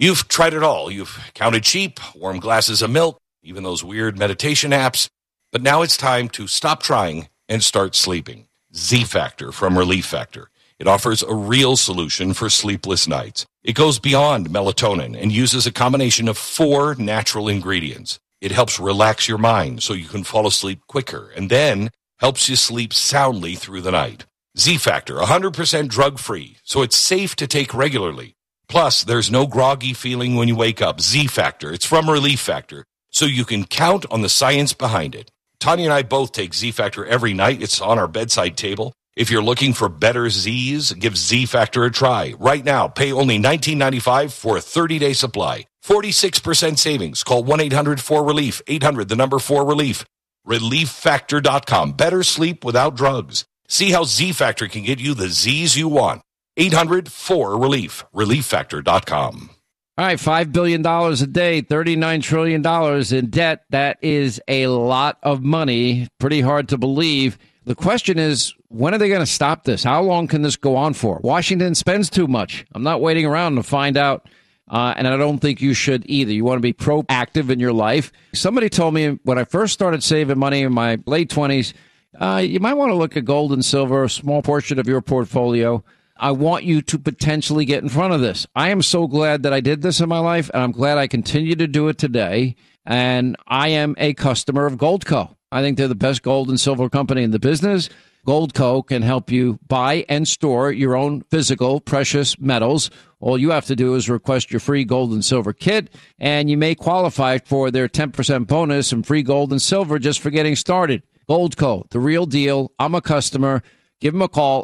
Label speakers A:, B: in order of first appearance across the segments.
A: You've tried it all. You've counted sheep, warm glasses of milk, even those weird meditation apps. But now it's time to stop trying and start sleeping. Z-Factor from Relief Factor. It offers a real solution for sleepless nights. It goes beyond melatonin and uses a combination of 4 natural ingredients. It helps relax your mind so you can fall asleep quicker and then helps you sleep soundly through the night. Z-Factor, 100% drug-free, so it's safe to take regularly. Plus, there's no groggy feeling when you wake up. Z-Factor, it's from Relief Factor, so you can count on the science behind it. Tanya and I both take Z-Factor every night. It's on our bedside table. If you're looking for better Z's, give Z-Factor a try. Right now, pay only $19.95 for a 30-day supply. 46% savings. Call 1-800-4RELIEF. 800-4RELIEF. ReliefFactor.com. Better sleep without drugs. See how Z-Factor can get you the Z's you want. 800-4RELIEF. ReliefFactor.com.
B: All right, $5 billion a day, $39 trillion in debt. That is a lot of money. Pretty hard to believe. The question is, when are they going to stop this? How long can this go on for? Washington spends too much. I'm not waiting around to find out, and I don't think you should either. You want to be proactive in your life. Somebody told me when I first started saving money in my late 20s, you might want to look at gold and silver, a small portion of your portfolio. I want you to potentially get in front of this. I am so glad that I did this in my life, and I'm glad I continue to do it today. And I am a customer of Goldco. I think they're the best gold and silver company in the business. Goldco can help you buy and store your own physical precious metals. All you have to do is request your free gold and silver kit, and you may qualify for their 10% bonus and free gold and silver just for getting started. Goldco, the real deal. I'm a customer. Give them a call,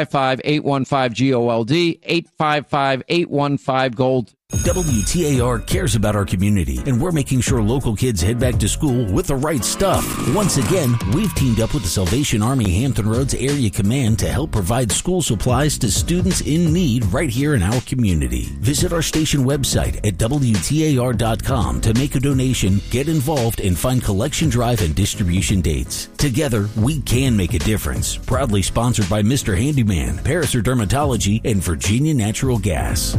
B: 855-815-GOLD, 855-815-GOLD.
C: WTAR cares about our community, and we're making sure local kids head back to school with the right stuff. Once again, we've teamed up with the Salvation Army Hampton Roads Area Command to help provide school supplies to students in need right here in our community. Visit our station website at WTAR.com to make a donation, get involved, and find collection drive and distribution dates. Together, we can make a difference. Proudly sponsored by Mr. Handyman, Paraser Dermatology, and Virginia Natural Gas.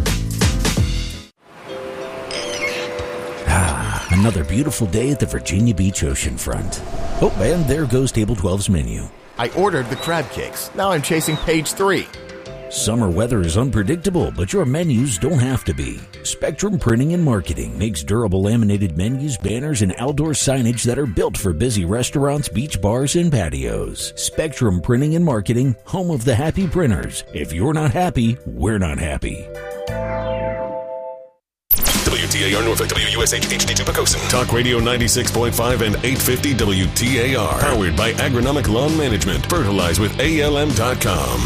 C: Another beautiful day at the Virginia Beach oceanfront. Oh, and there goes Table 12's menu.
D: I ordered the crab cakes. Now I'm chasing page 3.
C: Summer weather is unpredictable, but your menus don't have to be. Spectrum Printing and Marketing makes durable laminated menus, banners, and outdoor signage that are built for busy restaurants, beach bars, and patios. Spectrum Printing and Marketing, home of the happy printers. If you're not happy, we're not happy.
E: WTAR Norfolk, WUSH HD2 Pocosin. Talk Radio 96.5 and 850 WTAR. Powered by Agronomic Lawn Management. Fertilize with ALM.com.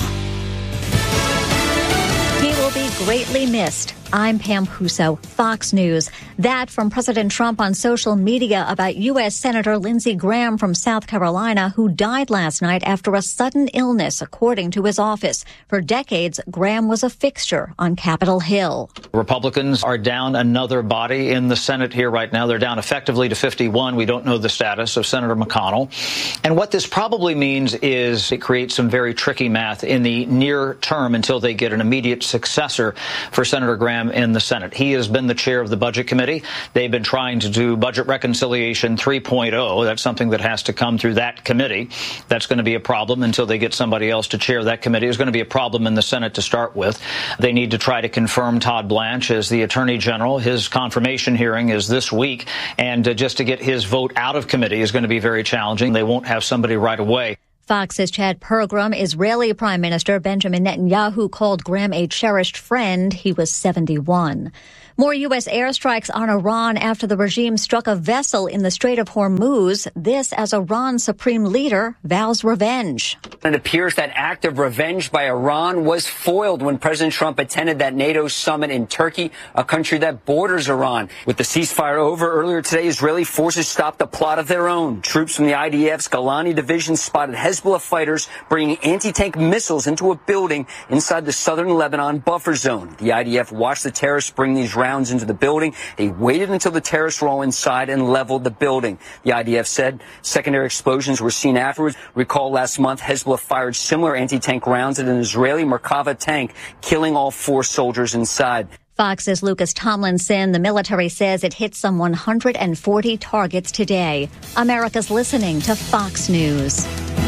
F: He will be greatly missed. I'm Pam Huso, Fox News. That from President Trump on social media about U.S. Senator Lindsey Graham from South Carolina, who died last night after a sudden illness, according to his office. For decades, Graham was a fixture on Capitol Hill.
G: Republicans are down another body in the Senate here right now. They're down effectively to 51. We don't know the status of Senator McConnell. And what this probably means is it creates some very tricky math in the near term until they get an immediate successor for Senator Graham in the Senate. He has been the chair of the Budget Committee. They've been trying to do Budget Reconciliation 3.0. That's something that has to come through that committee. That's going to be a problem until they get somebody else to chair that committee. It's going to be a problem in the Senate to start with. They need to try to confirm Todd Blanche as the Attorney General. His confirmation hearing is this week, and just to get his vote out of committee is going to be very challenging. They won't have somebody right away.
F: Fox's Chad Pergram. Israeli Prime Minister Benjamin Netanyahu called Graham a cherished friend. He was 71. More U.S. airstrikes on Iran after the regime struck a vessel in the Strait of Hormuz. This as Iran's supreme leader vows revenge.
H: It appears that act of revenge by Iran was foiled when President Trump attended that NATO summit in Turkey, a country that borders Iran. With the ceasefire over earlier today, Israeli forces stopped a plot of their own. Troops from the IDF's Golani division spotted Hezbollah fighters bringing anti-tank missiles into a building inside the southern Lebanon buffer zone. The IDF watched the terrorists bring these rounds into the building. They waited until the terrorists were all inside and leveled the building. The IDF said secondary explosions were seen afterwards. Recall last month, Hezbollah fired similar anti-tank rounds at an Israeli Merkava tank, killing all 4 soldiers inside.
F: Fox's Lucas Tomlinson. The military says it hit some 140 targets today. America's listening to Fox News.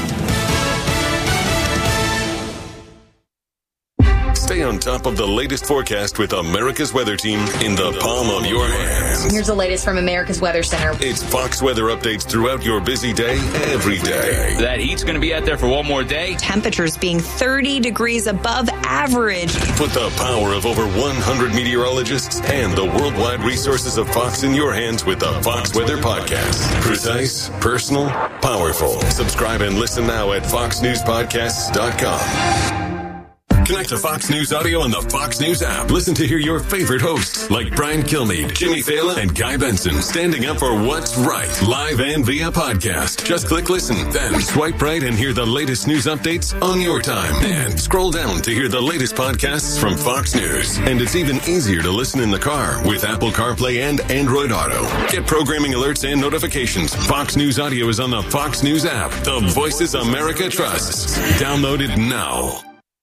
E: Stay on top of the latest forecast with America's Weather Team in the palm of your hands.
I: Here's the latest from America's Weather Center.
E: It's Fox weather updates throughout your busy day, every day.
J: That heat's going to be out there for one more day.
I: Temperatures being 30 degrees above average.
E: Put the power of over 100 meteorologists and the worldwide resources of Fox in your hands with the Fox Weather Podcast. Precise, personal, powerful. Subscribe and listen now at foxnewspodcasts.com. Connect to Fox News Audio on the Fox News app. Listen to hear your favorite hosts like Brian Kilmeade, Jimmy Fallon, and Guy Benson standing up for what's right, live and via podcast. Just click listen, then swipe right and hear the latest news updates on your time. And scroll down to hear the latest podcasts from Fox News. And it's even easier to listen in the car with Apple CarPlay and Android Auto. Get programming alerts and notifications. Fox News Audio is on the Fox News app. The voices America trusts. Download it now.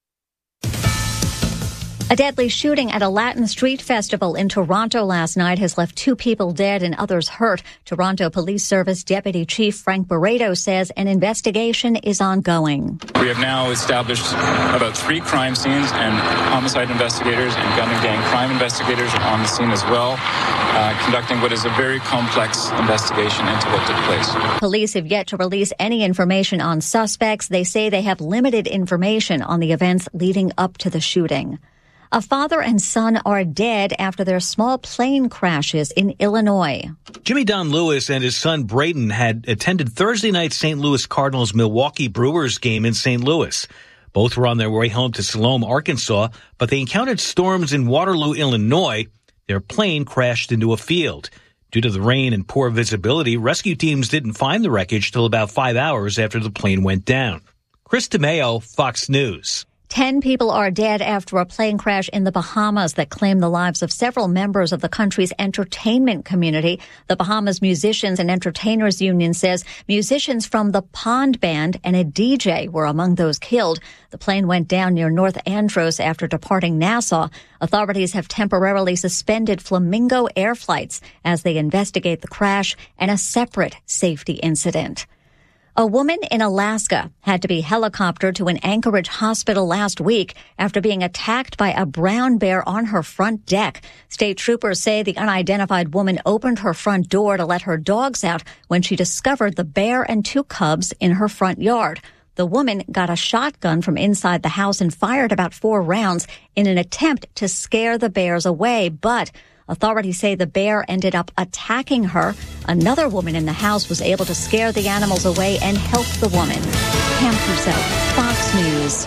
F: A deadly shooting at a Latin street festival in Toronto last night has left 2 people dead and others hurt. Toronto Police Service Deputy Chief Frank Barreto says an investigation is ongoing.
K: We have now established about 3 crime scenes, and homicide investigators and gun and gang crime investigators are on the scene as well, conducting what is a very complex investigation into what took place.
F: Police have yet to release any information on suspects. They say they have limited information on the events leading up to the shooting. A father and son are dead after their small plane crashes in Illinois.
L: Jimmy Don Lewis and his son Braden had attended Thursday night's St. Louis Cardinals-Milwaukee Brewers game in St. Louis. Both were on their way home to Salome, Arkansas, but they encountered storms in Waterloo, Illinois. Their plane crashed into a field. Due to the rain and poor visibility, rescue teams didn't find the wreckage till about 5 hours after the plane went down. Chris DeMeo, Fox News.
F: 10 people are dead after a plane crash in the Bahamas that claimed the lives of several members of the country's entertainment community. The Bahamas Musicians and Entertainers Union says musicians from the Pond Band and a DJ were among those killed. The plane went down near North Andros after departing Nassau. Authorities have temporarily suspended Flamingo air flights as they investigate the crash and a separate safety incident. A woman in Alaska had to be helicoptered to an Anchorage hospital last week after being attacked by a brown bear on her front deck. State troopers say the unidentified woman opened her front door to let her dogs out when she discovered the bear and 2 cubs in her front yard. The woman got a shotgun from inside the house and fired about 4 rounds in an attempt to scare the bears away, but authorities say the bear ended up attacking her. Another woman in the house was able to scare the animals away and help the woman. Pam Puso, Fox News.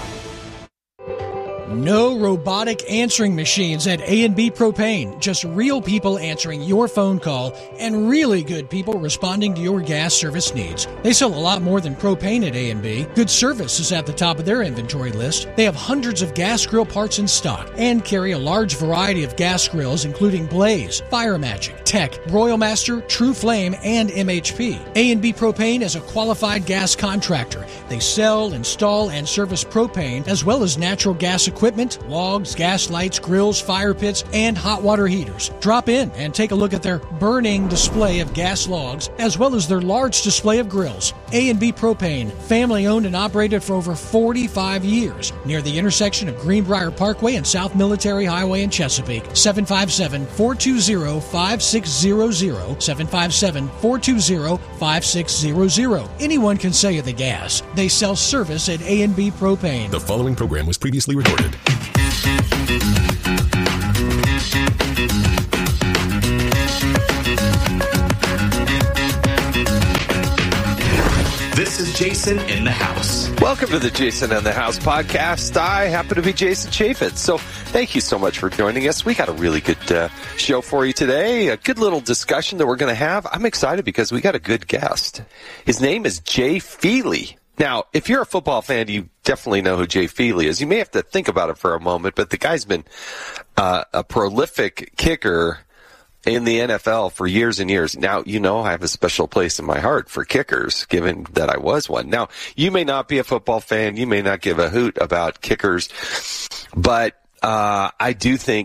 M: No robotic answering machines at A&B Propane. Just real people answering your phone call and really good people responding to your gas service needs. They sell a lot more than propane at A&B. Good service is at the top of their inventory list. They have hundreds of gas grill parts in stock and carry a large variety of gas grills including Blaze, Fire Magic, Tech, Royal Master, True Flame, and MHP. A&B Propane is a qualified gas contractor. They sell, install, and service propane as well as natural gas equipment, logs, gas lights, grills, fire pits, and hot water heaters. Drop in and take a look at their burning display of gas logs as well as their large display of grills. A&B Propane, family owned and operated for over 45 years near the intersection of Greenbrier Parkway and South Military Highway in Chesapeake. 757-420-5600. 757-420-5600. Anyone can sell you the gas. They sell service at A&B Propane.
E: The following program was previously recorded.
N: This is Jason in the House.
O: Welcome to the Jason in the House podcast. I happen to be Jason Chaffetz, so thank you so much for joining us. We got a really good show for you today, a good little discussion that we're going to have. I'm excited because we got a good guest. His name is Jay Feely. Now, if you're a football fan, you definitely know who Jay Feely is. You may have to think about it for a moment, but the guy's been a prolific kicker in the NFL for years and years. Now, you know I have a special place in my heart for kickers, given that I was one. Now, you may not be a football fan. You may not give a hoot about kickers, but I do think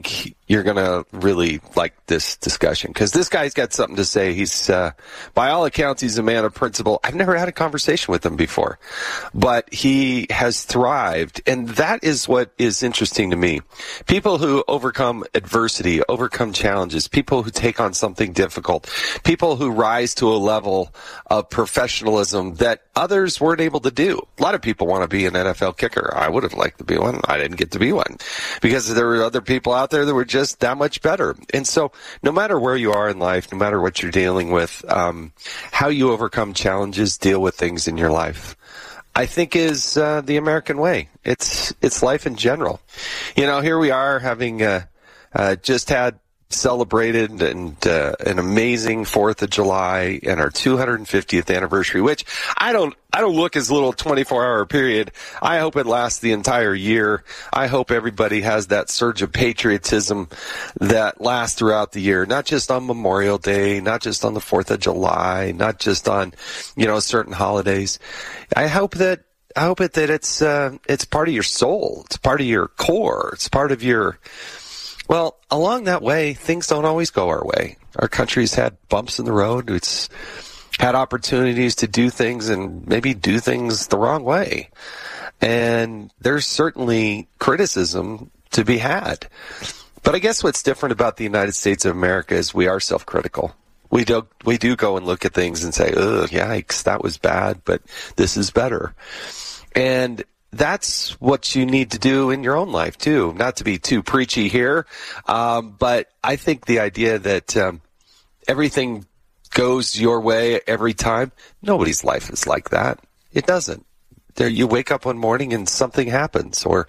O: you're going to really like this discussion, because this guy's got something to say. He's, by all accounts, he's a man of principle. I've never had a conversation with him before, but he has thrived, and that is what is interesting to me. People who overcome adversity, overcome challenges, people who take on something difficult, people who rise to a level of professionalism that others weren't able to do. A lot of people want to be an NFL kicker. I would have liked to be one. I didn't get to be one because there were other people out there that were just that much better. And so no matter where you are in life, no matter what you're dealing with, how you overcome challenges, deal with things in your life, I think is the American way. It's life in general. You know, here we are having just had celebrated and an amazing 4th of July and our 250th anniversary, which I don't look as a little 24-hour period. I hope it lasts the entire year. I hope everybody has that surge of patriotism that lasts throughout the year, not just on Memorial Day, not just on the 4th of July, not just on, certain holidays. I hope that it's part of your soul. It's part of your core. It's part of your... Well, along that way, things don't always go our way. Our country's had bumps in the road. It's had opportunities to do things and maybe do things the wrong way. And there's certainly criticism to be had. But I guess what's different about the United States of America is we are self-critical. We do go and look at things and say, ugh, yikes, that was bad, but this is better. And that's what you need to do in your own life, too. Not to be too preachy here, but I think the idea that everything goes your way every time, nobody's life is like that. It doesn't. You wake up one morning and something happens, or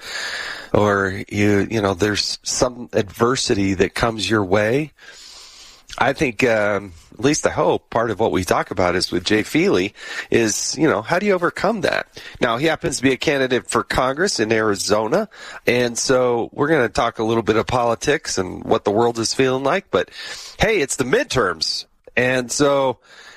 O: there's some adversity that comes your way. I think, at least I hope, part of what we talk about is with Jay Feely is, how do you overcome that? Now, he happens to be a candidate for Congress in Arizona, and so we're going to talk a little bit of politics and what the world is feeling like, but hey, it's the midterms. And so,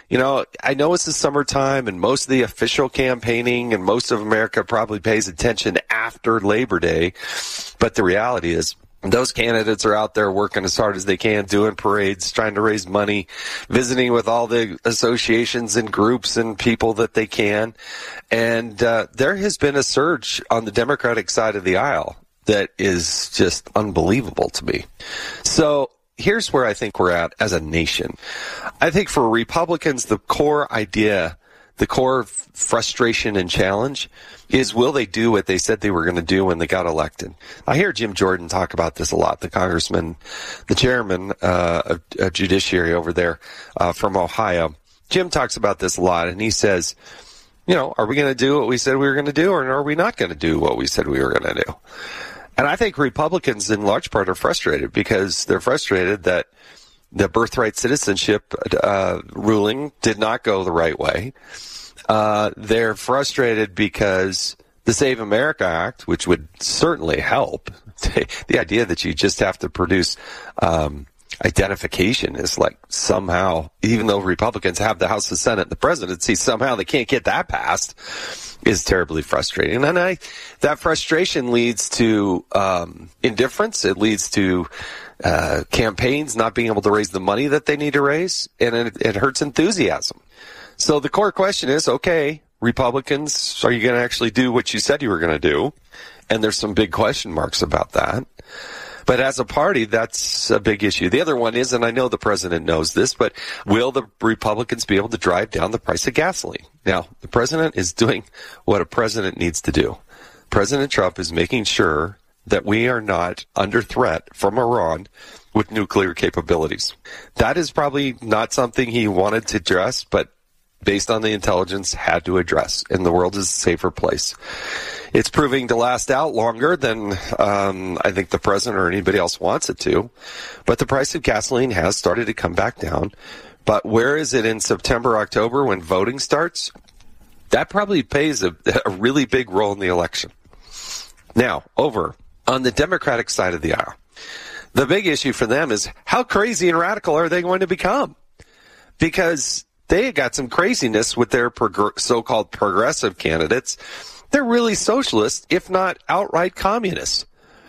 O: I know it's the summertime and most of the official campaigning and most of America probably pays attention after Labor Day, but the reality is, those candidates are out there working as hard as they can, doing parades, trying to raise money, visiting with all the associations and groups and people that they can. And there has been a surge on the Democratic side of the aisle that is just unbelievable to me. So here's where I think we're at as a nation. I think for Republicans, the core idea, the core frustration and challenge is, will they do what they said they were going to do when they got elected? I hear Jim Jordan talk about this a lot, the congressman, the chairman of Judiciary over there from Ohio. Jim talks about this a lot, and he says, are we going to do what we said we were going to do, or are we not going to do what we said we were going to do? And I think Republicans in large part are frustrated because they're frustrated that the birthright citizenship ruling did not go the right way. They're frustrated because the Save America Act, which would certainly help, the idea that you just have to produce identification is like somehow, even though Republicans have the House, the Senate, and the presidency, somehow they can't get that passed, is terribly frustrating. And that frustration leads to indifference. It leads to campaigns not being able to raise the money that they need to raise, and it hurts enthusiasm. So the core question is, okay, Republicans, are you going to actually do what you said you were going to do? And there's some big question marks about that. But as a party, that's a big issue. The other one is, and I know the president knows this, but will the Republicans be able to drive down the price of gasoline? Now, the president is doing what a president needs to do. President Trump is making sure that we are not under threat from Iran with nuclear capabilities. That is probably not something he wanted to address, but based on the intelligence, had to address. And the world is a safer place. It's proving to last out longer than I think the president or anybody else wants it to. But the price of gasoline has started to come back down. But where is it in September, October when voting starts? That probably plays a really big role in the election. Now, over on the Democratic side of the aisle, the big issue for them is how crazy and radical are they going to become? Because they got some craziness with their so-called progressive candidates. They're really socialist, if not outright communists.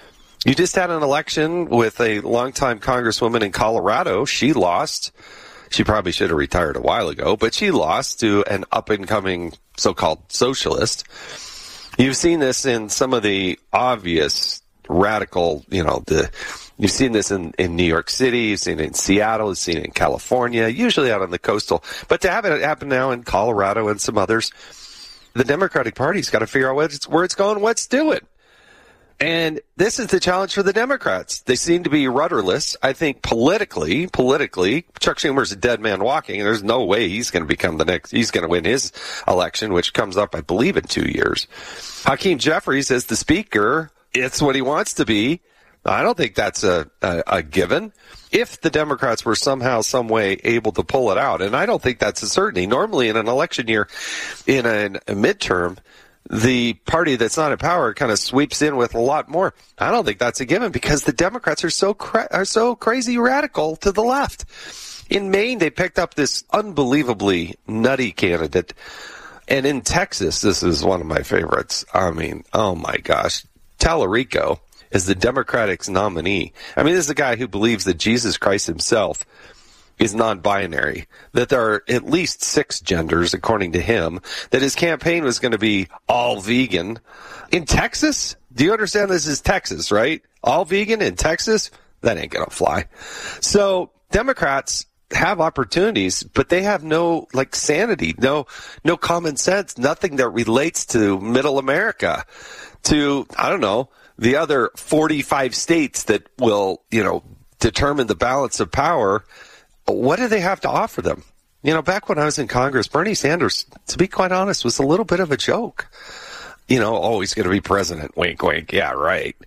O: You just had an election with a longtime congresswoman in Colorado. She lost. She probably should have retired a while ago, but she lost to an up-and-coming so-called socialist. You've seen this in some of the obvious radical, you've seen this in New York City, you've seen it in Seattle, you've seen it in California, usually out on the coastal. But to have it happen now in Colorado and some others, the Democratic Party's got to figure out where it's going, what's doing. And this is the challenge for the Democrats. They seem to be rudderless. I think politically, Chuck Schumer's a dead man walking, and there's no way he's going to become he's going to win his election, which comes up, I believe, in 2 years. Hakeem Jeffries as the speaker, it's what he wants to be. I don't think that's a given. If the Democrats were somehow, some way able to pull it out, and I don't think that's a certainty. Normally in an election year, in a midterm, the party that's not in power kind of sweeps in with a lot more. I don't think that's a given because the Democrats are so crazy radical to the left. In Maine, they picked up this unbelievably nutty candidate. And in Texas, this is one of my favorites. I mean, oh my gosh. Tallarico is the Democratic's nominee. I mean, this is a guy who believes that Jesus Christ himself is non-binary, that there are at least 6 genders, according to him, that his campaign was going to be all vegan. In Texas? Do you understand this is Texas, right? All vegan in Texas? That ain't going to fly. So Democrats have opportunities, but they have no sanity, no common sense, nothing that relates to middle America, to, I don't know, the other 45 states that will, determine the balance of power. What do they have to offer them? Back when I was in Congress, Bernie Sanders, to be quite honest, was a little bit of a joke. He's going to be president. Wink, wink. Yeah, right.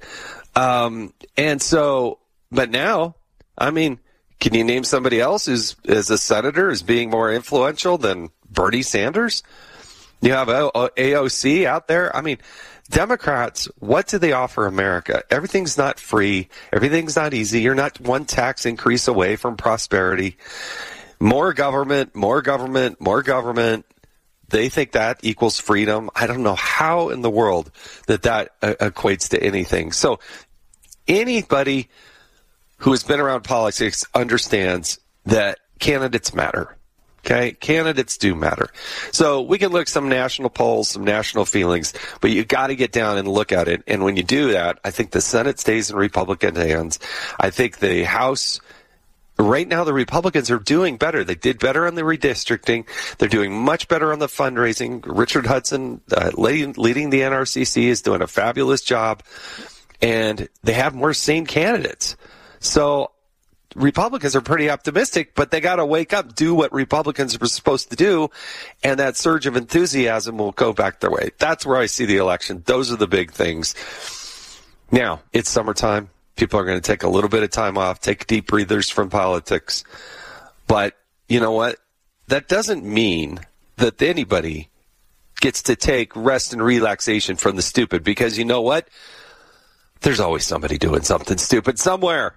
O: And so, but now, I mean, can you name somebody else who's as a senator is being more influential than Bernie Sanders? You have AOC out there. I mean, Democrats, what do they offer America? Everything's not free. Everything's not easy. You're not one tax increase away from prosperity. More government, more government, more government. They think that equals freedom. I don't know how in the world that equates to anything. So anybody who has been around politics understands that candidates matter. Okay, candidates do matter. So we can look at some national polls, some national feelings, but you got to get down and look at it. And when you do that, I think the Senate stays in Republican hands. I think the House, right now the Republicans are doing better. They did better on the redistricting. They're doing much better on the fundraising. Richard Hudson, leading the NRCC, is doing a fabulous job. And they have more sane candidates. So Republicans are pretty optimistic, but they got to wake up, do what Republicans are supposed to do, and that surge of enthusiasm will go back their way. That's where I see the election. Those are the big things. Now, it's summertime. People are going to take a little bit of time off, take deep breathers from politics. But you know what? That doesn't mean that anybody gets to take rest and relaxation from the stupid, because you know what? There's always somebody doing something stupid somewhere.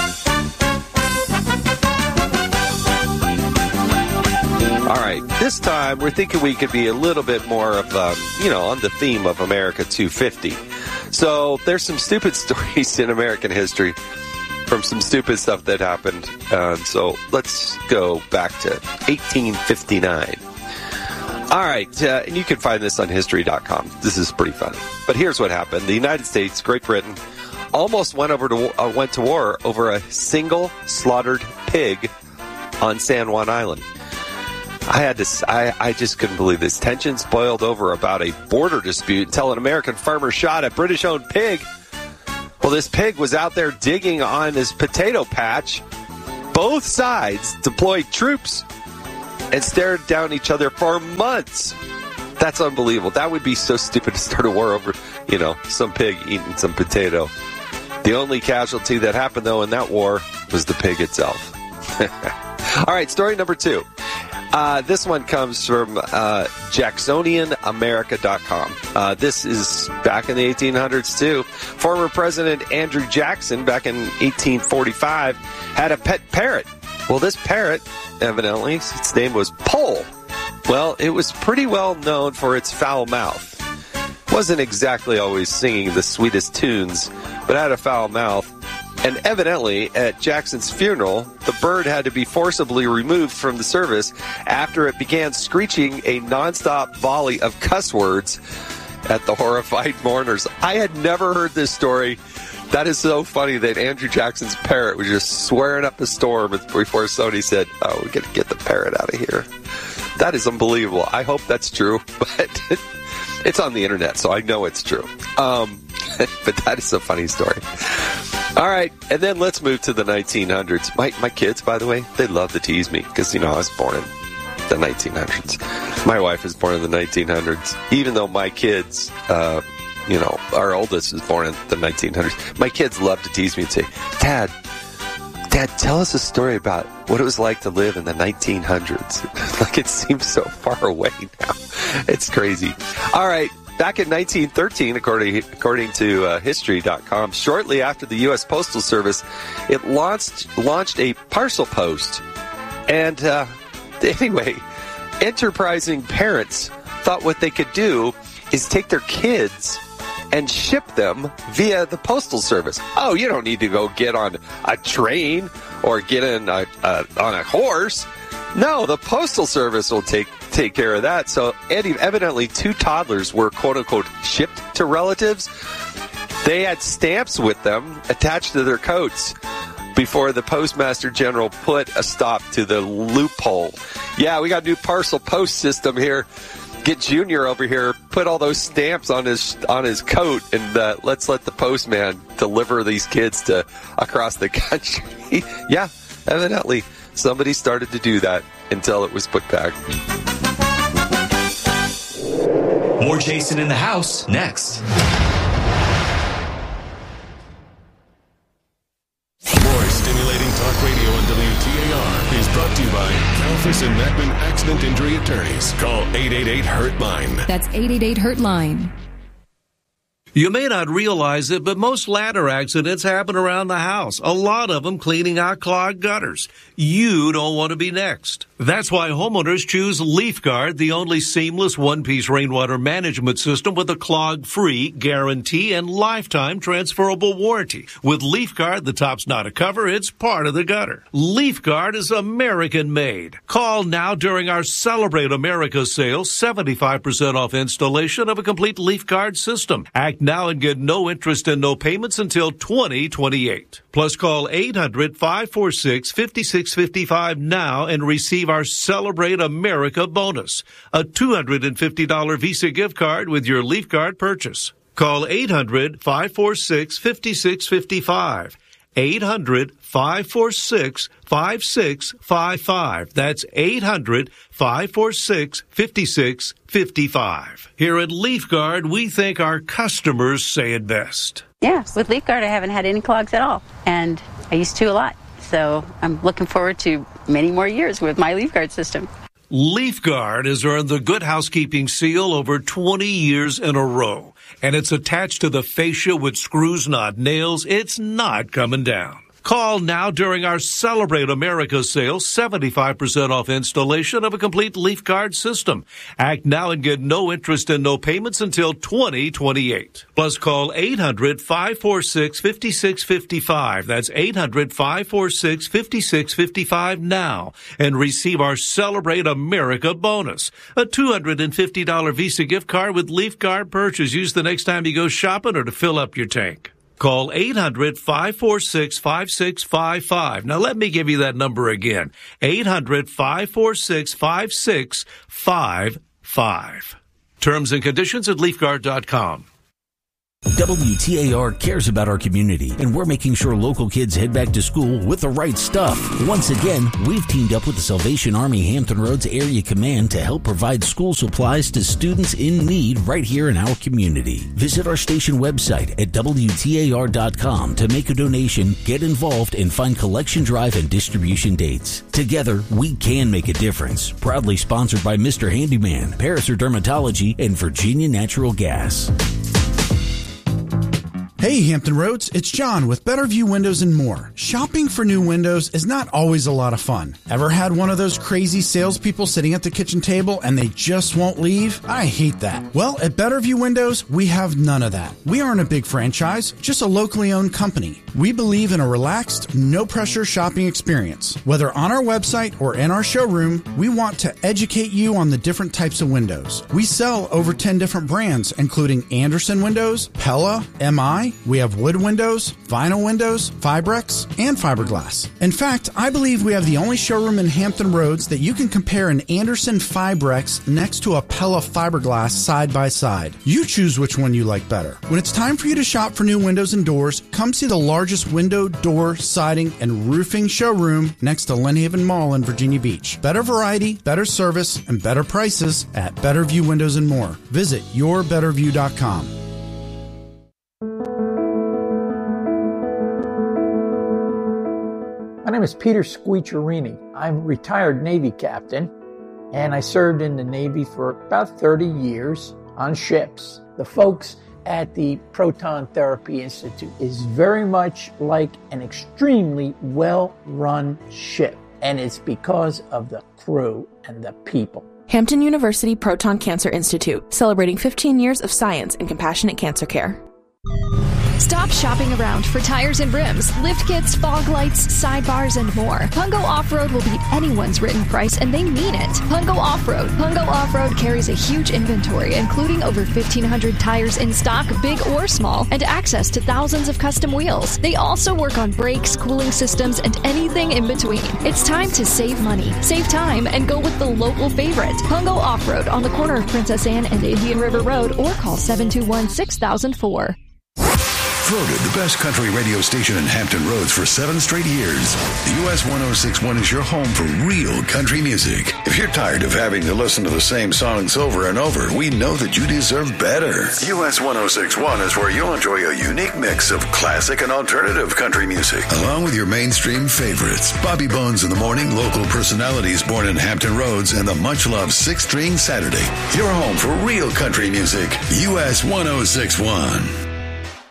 O: All right, this time we're thinking we could be a little bit more of, on the theme of America 250. So there's some stupid stories in American history from some stupid stuff that happened. So let's go back to 1859. All right, and you can find this on history.com. This is pretty funny. But here's what happened. The United States, Great Britain, almost went to war over a single slaughtered pig on San Juan Island. I just couldn't believe this. Tensions boiled over about a border dispute until an American farmer shot a British-owned pig. Well, this pig was out there digging on his potato patch. Both sides deployed troops and stared down each other for months. That's unbelievable. That would be so stupid to start a war over, some pig eating some potato. The only casualty that happened, though, in that war was the pig itself. All right, story number 2. This one comes from JacksonianAmerica.com. This is back in the 1800s, too. Former President Andrew Jackson, back in 1845, had a pet parrot. Well, this parrot, evidently, its name was Pole. Well, it was pretty well known for its foul mouth. wasn't exactly always singing the sweetest tunes, but had a foul mouth. And evidently, at Jackson's funeral, the bird had to be forcibly removed from the service after it began screeching a nonstop volley of cuss words at the horrified mourners. I had never heard this story. That is so funny that Andrew Jackson's parrot was just swearing up a storm before Sony said, "Oh, we got to get the parrot out of here." That is unbelievable. I hope that's true, but it's on the internet, so I know it's true. But that is a funny story. All right, and then let's move to the 1900s. My kids, by the way, they love to tease me because, I was born in the 1900s. My wife was born in the 1900s. Even though my kids, our oldest is born in the 1900s, my kids love to tease me and say, Dad, tell us a story about what it was like to live in the 1900s. Like, it seems so far away now. It's crazy. All right. Back in 1913, according to History.com, shortly after the U.S. Postal Service, it launched a parcel post. And anyway, enterprising parents thought what they could do is take their kids and ship them via the Postal Service. Oh, you don't need to go get on a train or get in on a horse. No, the Postal Service will take care of that. So evidently 2 toddlers were quote-unquote shipped to relatives. They had stamps with them attached to their coats before the Postmaster General put a stop to the loophole. Yeah, we got a new parcel post system here. Get Junior over here, put all those stamps on his coat, and let's let the postman deliver these kids to across the country. Yeah, evidently somebody started to do that until it was put back.
N: More Jason in the House next.
E: More stimulating talk radio on WTAR is brought to you by Kalfas and Mackman Accident Injury Attorneys. Call 888-HURT-LINE.
P: That's 888-HURT-LINE.
Q: You may not realize it, but most ladder accidents happen around the house. A lot of them cleaning out clogged gutters. You don't want to be next. That's why homeowners choose LeafGuard, the only seamless one-piece rainwater management system with a clog-free guarantee and lifetime transferable warranty. With LeafGuard, the top's not a cover, it's part of the gutter. LeafGuard is American-made. Call now during our Celebrate America sale, 75% off installation of a complete LeafGuard system. Act now and get no interest and no payments until 2028. Plus, call 800-546-5655 now and receive our Celebrate America bonus, a $250 Visa gift card with your LeafGuard purchase. Call 800-546-5655. 800-546-5655. That's 800-546-5655. Here at LeafGuard, we think our customers say it best.
R: Yeah, with LeafGuard, I haven't had any clogs at all, and I used to a lot. So I'm looking forward to many more years with my LeafGuard system.
Q: LeafGuard has earned the Good Housekeeping seal over 20 years in a row, and it's attached to the fascia with screws, not nails. It's not coming down. Call now during our Celebrate America sale, 75% off installation of a complete LeafGuard system. Act now and get no interest and no payments until 2028. Plus, call 800-546-5655. That's 800-546-5655 now and receive our Celebrate America bonus, a $250 Visa gift card with LeafGuard purchase. Use the next time you go shopping or to fill up your tank. Call 800-546-5655. Now, let me give you that number again. 800-546-5655. Terms and conditions at LeafGuard.com.
C: WTAR cares about our community, and we're making sure local kids head back to school with the right stuff. Once again, we've teamed up with the Salvation Army Hampton Roads Area Command to help provide school supplies to students in need right here in our community. Visit our station website at WTAR.com to make a donation, get involved, and find collection drive and distribution dates. Together, we can make a difference. Proudly sponsored by Mr. Handyman, Paraser Dermatology, and Virginia Natural Gas.
S: Hey Hampton Roads, it's John with Better View Windows and More. Shopping for new windows is not always a lot of fun. Ever had one of those crazy salespeople sitting at the kitchen table and they just won't leave? I hate that. Well, at Better View Windows, we have none of that. We aren't a big franchise, just a locally owned company. We believe in a relaxed, no-pressure shopping experience. Whether on our website or in our showroom, we want to educate you on the different types of windows. We sell over 10 different brands, including Andersen Windows, Pella, MI. We have wood windows, vinyl windows, Fibrex, and fiberglass. In fact, I believe we have the only showroom in Hampton Roads that you can compare an Andersen Fibrex next to a Pella fiberglass side by side. You choose which one you like better. When it's time for you to shop for new windows and doors, come see the largest window, door, siding, and roofing showroom next to Lynn Haven Mall in Virginia Beach. Better variety, better service, and better prices at Better View Windows and More. Visit yourbetterview.com.
T: My name is Peter Squicciarini. I'm a retired Navy captain, and I served in the Navy for about 30 years on ships. The folks at the Proton Therapy Institute is very much like an extremely well-run ship, and it's because of the crew and the people.
U: Hampton University Proton Cancer Institute, celebrating 15 years of science and compassionate cancer care.
P: Stop shopping around for tires and rims, lift kits, fog lights, sidebars, and more. Pungo Off-Road will beat anyone's written price, and they mean it. Pungo Off-Road. Pungo Off-Road carries a huge inventory, including over 1,500 tires in stock, big or small, and access to thousands of custom wheels. They also work on brakes, cooling systems, and anything in between. It's time to save money, save time, and go with the local favorite. Pungo Off-Road on the corner of Princess Anne and Indian River Road, or call 721-6004.
V: Voted the best country radio station in Hampton Roads for 7 straight years. US 106.1 is your home for real country music. If you're tired of having to listen to the same songs over and over, we know that you deserve better. US 106.1 is where you'll enjoy a unique mix of classic and alternative country music, along with your mainstream favorites. Bobby Bones in the Morning, local personalities born in Hampton Roads, and the much-loved 6 String Saturday. Your home for real country music. US 106.1.